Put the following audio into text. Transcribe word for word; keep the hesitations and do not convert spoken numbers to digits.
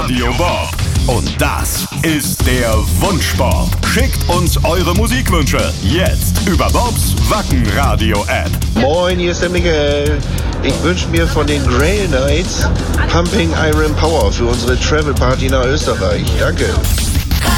Radio Bob. Und das ist der Wunschbob. Schickt uns eure Musikwünsche jetzt über Bobs Wacken-Radio-App. Moin, hier ist der Michael. Ich wünsche mir von den Grail Knights Pumping Iron Power für unsere Travel Party nach Österreich. Danke.